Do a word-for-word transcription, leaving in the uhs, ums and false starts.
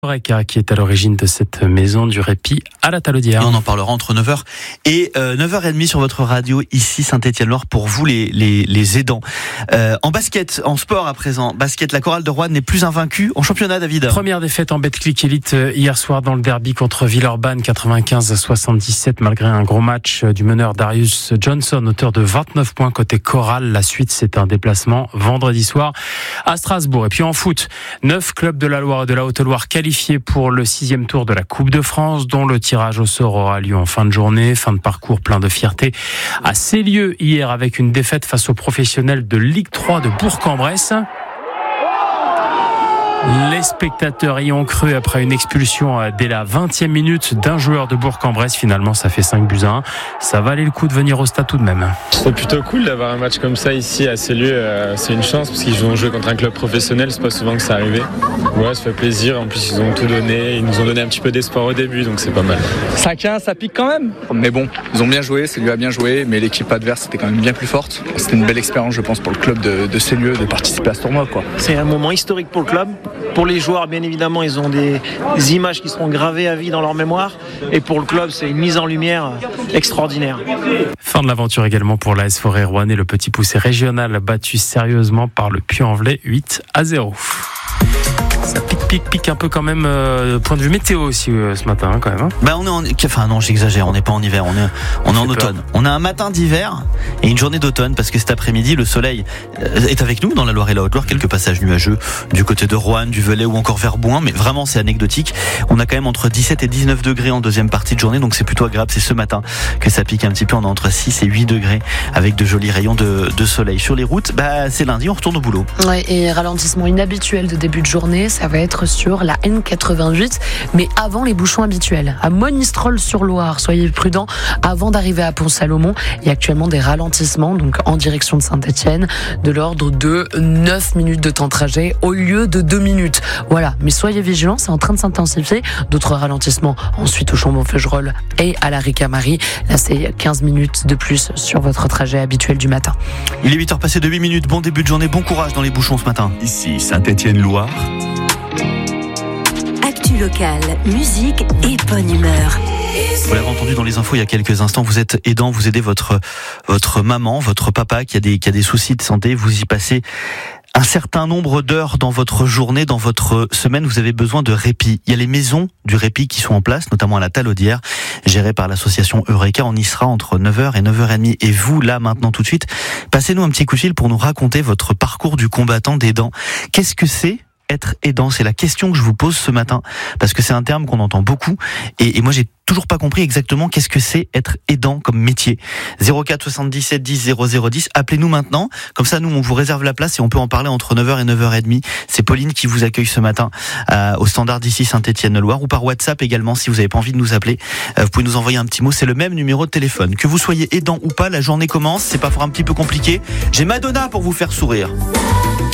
Eureka qui est à l'origine de cette maison du répit à la Talaudière. Et on en parlera entre neuf heures et euh, neuf heures trente sur votre radio ici Saint-Étienne-Loire pour vous les, les, les aidants. Euh, en basket, en sport à présent, basket, la chorale de Roanne n'est plus invaincue en championnat, David. Première défaite en Betclic Elite hier soir dans le derby contre Villeurbanne, quatre-vingt-quinze à soixante-dix-sept, malgré un gros match du meneur Darius Johnson, auteur de vingt-neuf points côté chorale. La suite, c'est un déplacement vendredi soir à Strasbourg. Et puis en foot, neuf clubs de la Loire et de la Haute-Loire qualifiés pour le sixième tour de la Coupe de France, dont le tirage au sort aura lieu en fin de journée. Fin de parcours plein de fierté à Célieu hier avec une défaite face aux professionnels de Ligue trois de Bourg-en-Bresse. Les spectateurs y ont cru après une expulsion dès la vingtième minute d'un joueur de Bourg-en-Bresse. Finalement, ça fait cinq buts à un. Ça valait le coup de venir au stade tout de même. C'est plutôt cool d'avoir un match comme ça ici à Célieu. C'est une chance parce qu'ils ont joué contre un club professionnel. C'est pas souvent que ça arrivait. Ouais, ça fait plaisir. En plus, ils ont tout donné. Ils nous ont donné un petit peu d'espoir au début, donc c'est pas mal. cinq à un, ça pique quand même. Mais bon, ils ont bien joué. Célieu a bien joué, mais l'équipe adverse était quand même bien plus forte. C'était une belle expérience, je pense, pour le club de, de Célieu de participer à ce tournoi, quoi. C'est un moment historique pour le club. Pour les joueurs, bien évidemment, ils ont des, des images qui seront gravées à vie dans leur mémoire. Et pour le club, c'est une mise en lumière extraordinaire. Fin de l'aventure également pour l'A S Forêt Roanne et le petit poussé régional battu sérieusement par le Puy-en-Velay huit à zéro. Ça pique, pique, pique un peu quand même, euh, point de vue météo aussi euh, ce matin hein, quand même. Hein. Bah on est en, enfin non j'exagère, on n'est pas en hiver, on est, on est en automne. Peur. On a un matin d'hiver et une journée d'automne parce que cet après-midi le soleil est avec nous dans la Loire et la Haute-Loire, quelques passages nuageux du côté de Roanne, du Velay ou encore vers Bouin, mais vraiment c'est anecdotique. On a quand même entre dix-sept et dix-neuf degrés en deuxième partie de journée, donc c'est plutôt agréable. C'est ce matin que ça pique un petit peu, on a entre six et huit degrés avec de jolis rayons de, de soleil. Sur les routes, bah c'est lundi, on retourne au boulot. Ouais, et ralentissement inhabituel de début de journée, ça va être sur la N quatre-vingt-huit, mais avant les bouchons habituels. À Monistrol-sur-Loire, soyez prudents avant d'arriver à Pont-Salomon. Il y a actuellement des ralentissements, donc en direction de Saint-Étienne, de l'ordre de neuf minutes de temps de trajet au lieu de deux minutes. Voilà, mais soyez vigilants, c'est en train de s'intensifier. D'autres ralentissements ensuite au Chambon-Feugerolles et à la Ricamarie. Là, c'est quinze minutes de plus sur votre trajet habituel du matin. Il est huit heures passées de huit minutes. Bon début de journée, bon courage dans les bouchons ce matin. Ici Saint-Étienne-Loire. Actu locale, musique et bonne humeur. Vous l'avez entendu dans les infos il y a quelques instants, vous êtes aidant, vous aidez votre votre maman, votre papa qui a des qui a des soucis de santé, vous y passez un certain nombre d'heures dans votre journée, dans votre semaine, vous avez besoin de répit. Il y a les maisons du répit qui sont en place, notamment à la Talaudière, gérée par l'association Eureka. On y sera entre neuf heures et neuf heures trente. Et vous, là, maintenant, tout de suite, passez-nous un petit coup de fil pour nous raconter votre parcours du combattant d'aidant. Qu'est-ce que c'est être aidant? C'est la question que je vous pose ce matin, parce que c'est un terme qu'on entend beaucoup, et, et moi j'ai toujours pas compris exactement qu'est-ce que c'est être aidant comme métier. zéro quatre soixante-dix-sept dix zéro zéro dix, appelez-nous maintenant, comme ça nous on vous réserve la place et on peut en parler entre neuf heures et neuf heures trente. C'est Pauline qui vous accueille ce matin euh, au standard d'ici Saint-Étienne-Loire, ou par WhatsApp également si vous n'avez pas envie de nous appeler, euh, vous pouvez nous envoyer un petit mot, c'est le même numéro de téléphone. Que vous soyez aidant ou pas, la journée commence, c'est parfois un petit peu compliqué. J'ai Madonna pour vous faire sourire.